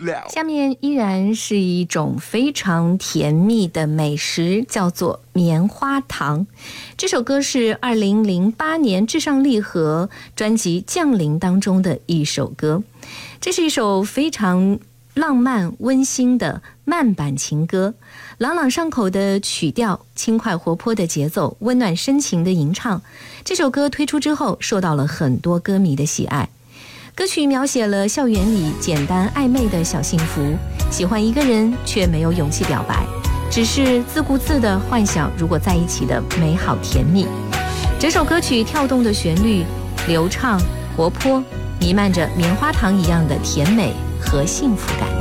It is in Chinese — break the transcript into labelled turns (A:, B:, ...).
A: 下面依然是一种非常甜蜜的美食，叫做棉花糖。这首歌是2008年至上励合专辑《降临》当中的一首歌。这是一首非常浪漫温馨的慢板情歌，朗朗上口的曲调，轻快活泼的节奏，温暖深情的吟唱。这首歌推出之后，受到了很多歌迷的喜爱。歌曲描写了校园里简单暧昧的小幸福，喜欢一个人却没有勇气表白，只是自顾自地幻想如果在一起的美好甜蜜。整首歌曲跳动的旋律流畅活泼，弥漫着棉花糖一样的甜美和幸福感。